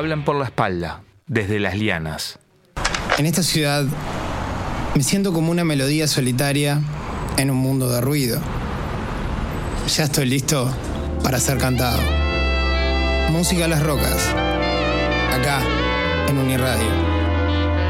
hablan por la espalda, desde las lianas. En esta ciudad me siento como una melodía solitaria en un mundo de ruido. Ya estoy listo para ser cantado. Música a las rocas, acá en Uniradio.